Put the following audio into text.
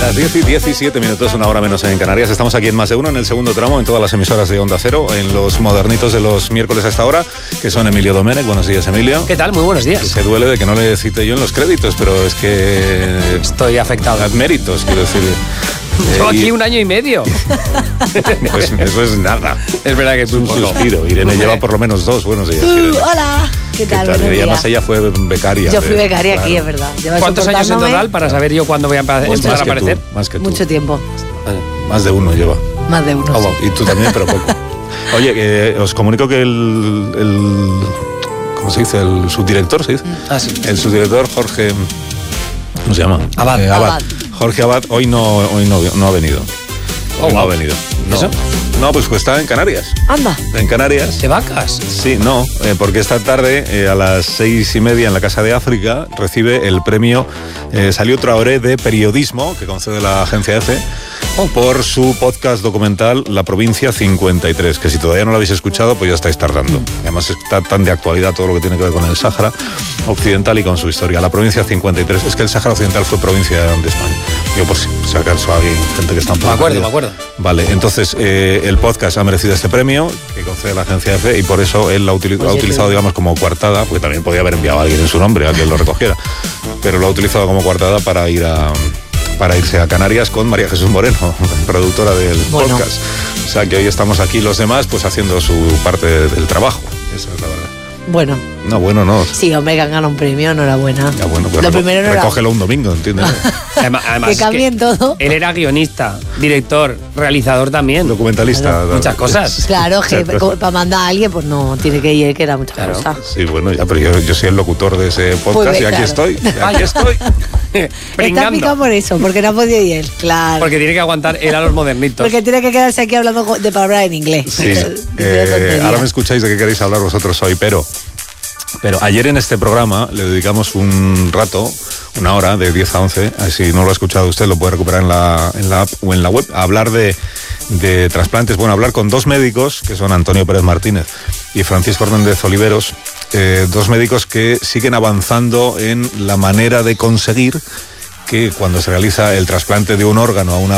Las 10 y 17 minutos, una hora menos en Canarias. Estamos aquí en Más de Uno, en el segundo tramo, en todas las emisoras de Onda Cero, en los modernitos de los miércoles a esta hora, que son Emilio Domènech. Buenos días, Emilio. ¿Qué tal? Muy buenos días. Se duele de que no le cite yo en los créditos, pero es que... Estoy afectado. Adméritos, quiero decir. Llevo aquí 1 año y medio. Pues eso es nada. Es verdad que es un suspiro. Irene lleva por lo menos 2 buenos días. Hola. ¿Qué tal? Buenos días. Además ella fue becaria. Yo fui becaria aquí, es verdad. ¿Cuántos años en total para saber yo cuándo voy a empezar a aparecer? Más que tú. Mucho tiempo. Más de 1 lleva. Más de 1. Oh, sí. Y tú también, pero poco. Oye, os comunico que el ¿cómo se dice? El subdirector, ¿se dice? Sí. El subdirector Jorge... ¿Cómo se llama? Abad. Jorge Abad hoy no ha venido. No ha venido. No. ¿Eso? No, pues está en Canarias. Anda. En Canarias. ¿De vacas? Sí, no, porque esta tarde a las 6:30 en la Casa de África recibe el premio Salió Traoré de periodismo que concede la agencia EFE por su podcast documental La Provincia 53, que si todavía no lo habéis escuchado, pues ya estáis tardando. Además está tan de actualidad todo lo que tiene que ver con el Sáhara Occidental y con su historia. La Provincia 53, es que el Sáhara Occidental fue provincia de España. Yo por si acaso hay gente que está un poco... Me acuerdo. Vale, entonces el podcast ha merecido este premio que concede la agencia EFE y por eso él lo ha utilizado, digamos, como coartada, porque también podía haber enviado a alguien en su nombre, a quien lo recogiera, pero lo ha utilizado como coartada para irse a Canarias con María Jesús Moreno, productora del podcast. O sea que hoy estamos aquí los demás pues haciendo su parte del trabajo. Eso es la verdad. Bueno. No. Sí, hombre, que han ganado un premio, enhorabuena. Ya, bueno, pues lo primero no recógelo un domingo, ¿entiendes? Además que cambien todo. Él era guionista, director, realizador también. Documentalista. Claro. Muchas cosas. Claro, que para mandar a alguien, pues no, tiene que ir, que era muchas cosas. Sí, bueno, ya, pero yo soy el locutor de ese podcast pues y aquí estoy. Aquí estoy. Está picado por eso, porque no ha podido ir él, claro. Porque tiene que aguantar él a los modernitos. Porque tiene que quedarse aquí hablando de palabras en inglés. Sí. Ahora me escucháis de qué queréis hablar vosotros hoy, pero ayer en este programa le dedicamos un rato, 1 hora, de 10 a 11, si no lo ha escuchado usted lo puede recuperar en la app o en la web, a hablar de trasplantes, bueno, hablar con 2 médicos, que son Antonio Pérez Martínez y Francisco Hernández Oliveros, 2 médicos que siguen avanzando en la manera de conseguir que cuando se realiza el trasplante de un órgano a una